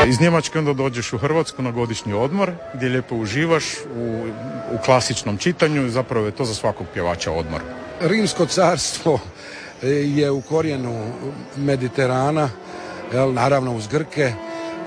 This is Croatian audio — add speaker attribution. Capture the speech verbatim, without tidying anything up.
Speaker 1: Iz Njemačke onda dođeš u Hrvatsku na godišnji odmor gdje lijepo uživaš u, u klasičnom čitanju i zapravo je to za svakog pjevača odmor.
Speaker 2: Rimsko carstvo je u korijenu Mediterana, jel, naravno uz Grke.